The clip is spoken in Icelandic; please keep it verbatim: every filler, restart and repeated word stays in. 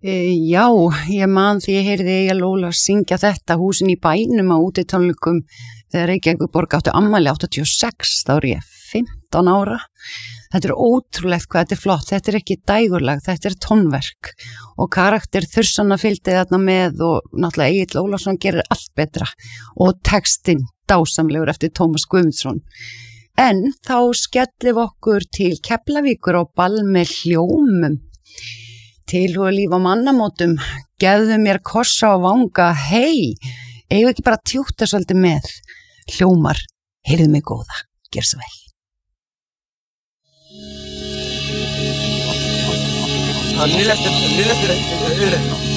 E, já, ég man því ég heyrði Eyjólf Ólafs syngja þetta húsin í bænum á útitónleikum þegar Reykjavíkurborg áttu afmæli áttatíu og sex, þá er ég fimmtán ára. Þetta er ótrúlegt hvað þetta er flott, þetta er ekki dægurlag, þetta er tónverk og karakter Þursanna fylgdi þarna með og náttúrulega Egill Ólafsson gerir allt betra og textinn dásamlegur eftir Tómas Guðmundsson. En þá skellum okkur til Keflavíkur á ball með hljómum. Tilhugalíf á mannamótum, gefðu mér kossa og vanga, hei, eigum ekki bara tjúta svolítið með, hljómar, heyrðu mig góða, gjör svo vel. Nu läste, nu läste det,